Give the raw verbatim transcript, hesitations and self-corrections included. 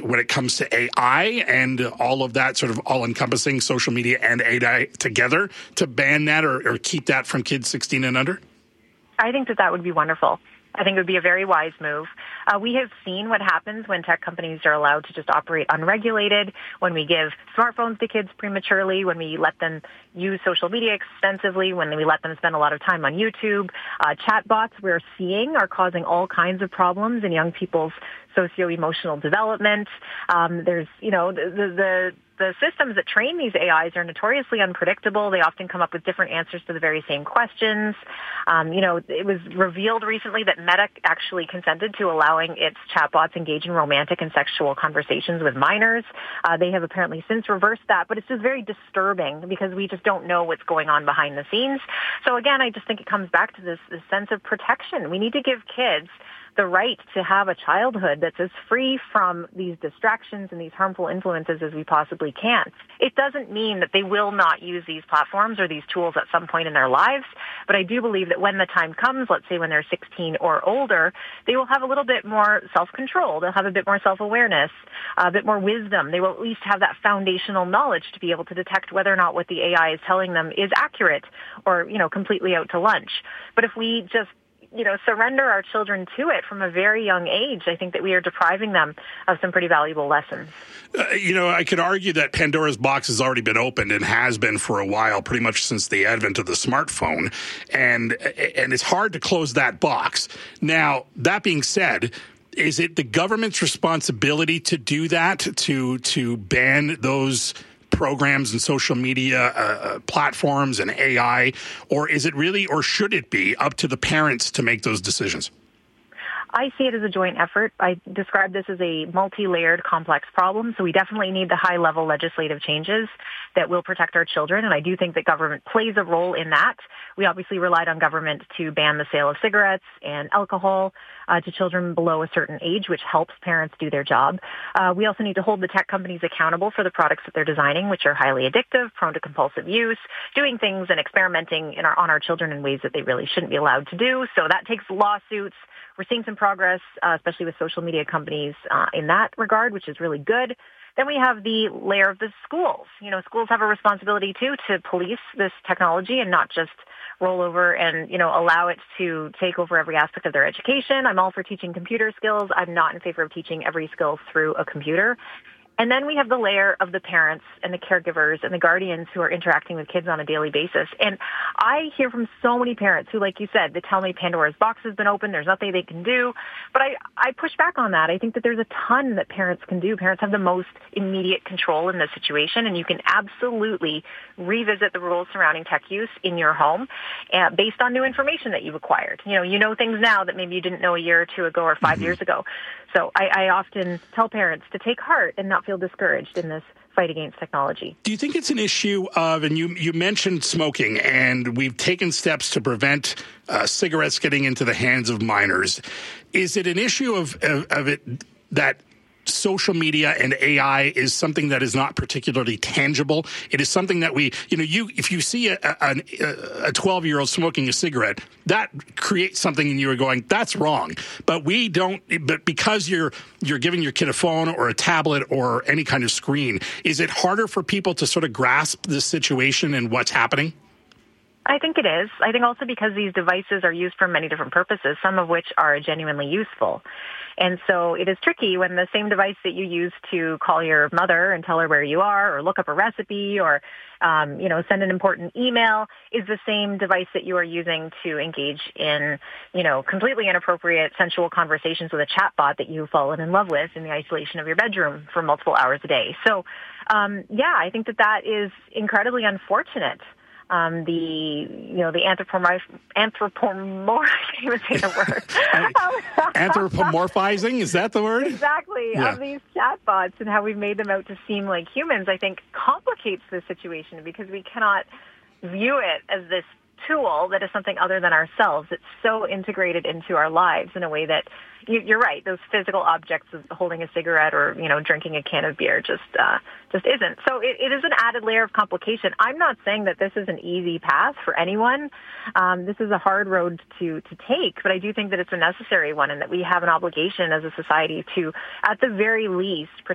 when it comes to A I and all of that sort of all-encompassing social media and A I together to ban that or, or keep that from kids sixteen and under? I think that that would be wonderful. I think it would be a very wise move. Uh, we have seen what happens when tech companies are allowed to just operate unregulated, when we give smartphones to kids prematurely, when we let them use social media extensively, when we let them spend a lot of time on YouTube. Uh, chatbots we're seeing are causing all kinds of problems in young people's socio-emotional development. Um, there's, you know, the, the the systems that train these A Is are notoriously unpredictable. They often come up with different answers to the very same questions. Um, you know, it was revealed recently that Meta actually consented to allowing its chatbots engage in romantic and sexual conversations with minors. Uh, they have apparently since reversed that, but it's just very disturbing because we just don't know what's going on behind the scenes. So again, I just think it comes back to this, this sense of protection. We need to give kids the right to have a childhood that's as free from these distractions and these harmful influences as we possibly can. It doesn't mean that they will not use these platforms or these tools at some point in their lives, but I do believe that when the time comes, let's say when they're sixteen or older, they will have a little bit more self-control. They'll have a bit more self-awareness, a bit more wisdom. They will at least have that foundational knowledge to be able to detect whether or not what the A I is telling them is accurate or, you know, completely out to lunch. But if we just you know, surrender our children to it from a very young age, I think that we are depriving them of some pretty valuable lessons. Uh, you know, I could argue that Pandora's box has already been opened and has been for a while, pretty much since the advent of the smartphone. And, and it's hard to close that box. Now, that being said, is it the government's responsibility to do that, to, to ban those programs and social media uh, platforms and A I, or is it really, or should it be up to the parents to make those decisions? I see it as a joint effort. I describe this as a multi-layered, complex problem, so we definitely need the high-level legislative changes that will protect our children, and I do think that government plays a role in that. We obviously relied on government to ban the sale of cigarettes and alcohol uh, to children below a certain age, which helps parents do their job. Uh, we also need to hold the tech companies accountable for the products that they're designing, which are highly addictive, prone to compulsive use, doing things and experimenting in our, on our children in ways that they really shouldn't be allowed to do. So that takes lawsuits. We're seeing some progress, uh, especially with social media companies uh, in that regard, which is really good. Then we have the layer of the schools. You know, schools have a responsibility, too, to police this technology and not just roll over and, you know, allow it to take over every aspect of their education. I'm all for teaching computer skills. I'm not in favor of teaching every skill through a computer. And then we have the layer of the parents and the caregivers and the guardians who are interacting with kids on a daily basis. And I hear from so many parents who, like you said, they tell me Pandora's box has been opened, there's nothing they can do. But I, I push back on that. I think that there's a ton that parents can do. Parents have the most immediate control in this situation, and you can absolutely revisit the rules surrounding tech use in your home uh, based on new information that you've acquired. You know, you know things now that maybe you didn't know a year or two ago or five mm-hmm. years ago. So I, I often tell parents to take heart and not feel discouraged in this fight against technology. Do you think it's an issue of, and you, you mentioned smoking, and we've taken steps to prevent uh, cigarettes getting into the hands of minors. Is it an issue of, of, of it that social media and A I is something that is not particularly tangible? It is something that we, you know, you if you see a, a, a twelve-year-old smoking a cigarette, that creates something in you are going, that's wrong. But we don't, but because you're you're giving your kid a phone or a tablet or any kind of screen, is it harder for people to sort of grasp the situation and what's happening? I think it is. I think also because these devices are used for many different purposes, some of which are genuinely useful. And so it is tricky when the same device that you use to call your mother and tell her where you are or look up a recipe or, um, you know, send an important email is the same device that you are using to engage in, you know, completely inappropriate sensual conversations with a chatbot that you've fallen in love with in the isolation of your bedroom for multiple hours a day. So, um, yeah, I think that that is incredibly unfortunate. Um, the, you know, the anthropomorph, anthropomorph, I can't even say the word. Anthropomorphizing, is that the word? Exactly, yeah. Of these chatbots and how we've made them out to seem like humans, I think complicates the situation because we cannot view it as this tool that is something other than ourselves. It's so integrated into our lives in a way that you're right. Those physical objects of holding a cigarette or, you know, drinking a can of beer just uh, just isn't. So it, it is an added layer of complication. I'm not saying that this is an easy path for anyone. Um, this is a hard road to, to take, but I do think that it's a necessary one and that we have an obligation as a society to, at the very least,